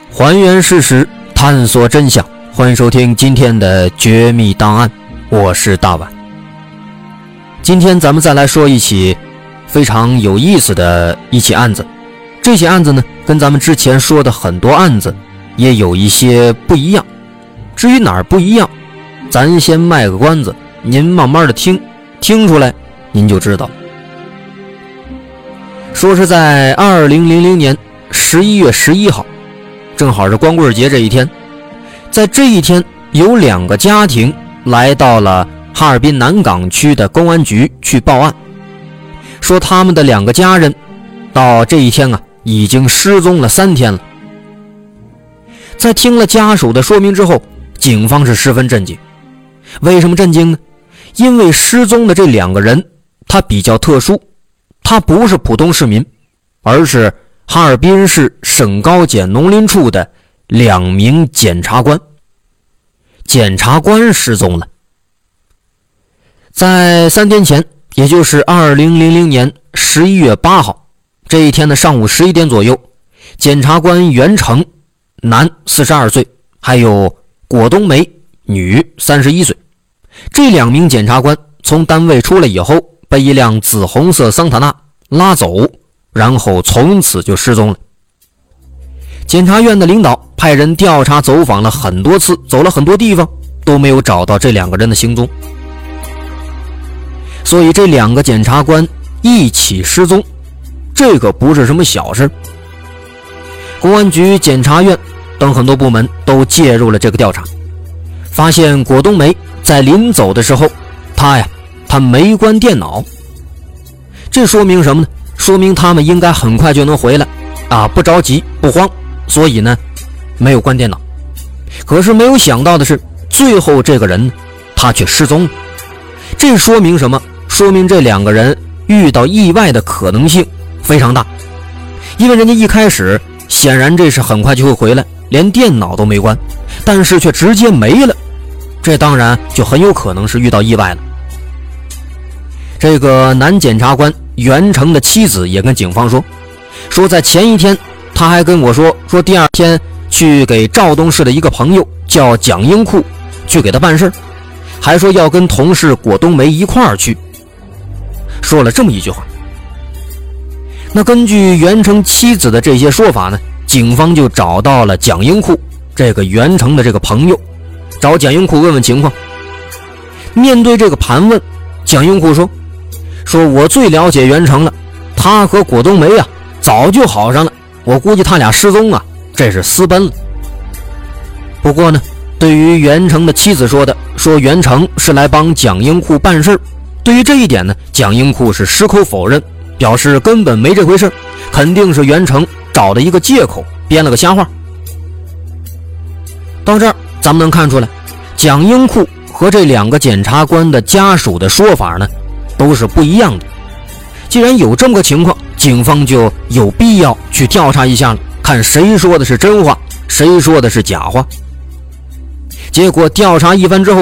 还原事实，探索真相，欢迎收听今天的绝密档案，我是大碗。今天咱们再来说一起非常有意思的一起案子。这起案子呢，跟咱们之前说的很多案子也有一些不一样。至于哪儿不一样，咱先卖个关子，您慢慢的听出来您就知道。说是在2000年11月11号，正好是光棍节这一天，在这一天有2个家庭来到了哈尔滨南岗区的公安局去报案，说他们的2个家人到这一天已经失踪了3天了。在听了家属的说明之后，警方是十分震惊。为什么震惊呢？因为失踪的这2个人他比较特殊，他不是普通市民，而是哈尔滨市省高检农林处的2名检察官。检察官失踪了。在3天前，也就是2000年11月8号这一天的上午11点左右，检察官袁成，男42岁，还有果冬梅，女31岁，这2名检察官从单位出来以后，被一辆紫红色桑塔纳拉走，然后从此就失踪了。检察院的领导派人调查走访了很多次，走了很多地方，都没有找到这2个人的行踪。所以这2个检察官一起失踪，这个不是什么小事。公安局、检察院等很多部门都介入了这个调查，发现果冬梅在临走的时候，他没关电脑。这说明什么呢？说明他们应该很快就能回来不着急不慌，所以呢没有关电脑。可是没有想到的是，最后这个人他却失踪了。这说明什么？说明这2个人遇到意外的可能性非常大。因为人家一开始显然这是很快就会回来，连电脑都没关，但是却直接没了，这当然就很有可能是遇到意外了。这个男检察官袁成的妻子也跟警方说在前一天他还跟我说第2天去给肇东市的一个朋友叫蒋英库去给他办事，还说要跟同事果冬梅一块儿去，说了这么一句话。那根据袁成妻子的这些说法呢，警方就找到了蒋英库这个袁成的这个朋友，找蒋英库问问情况。面对这个盘问，蒋英库说我最了解袁成了，他和果冬梅早就好上了，我估计他俩失踪这是私奔了。不过呢，对于袁成的妻子说袁成是来帮蒋英库办事，对于这一点呢，蒋英库是矢口否认，表示根本没这回事，肯定是袁成找的一个借口，编了个瞎话。到这儿咱们能看出来，蒋英库和这2个检察官的家属的说法呢都是不一样的。既然有这么个情况，警方就有必要去调查一下了，看谁说的是真话，谁说的是假话。结果调查一番之后，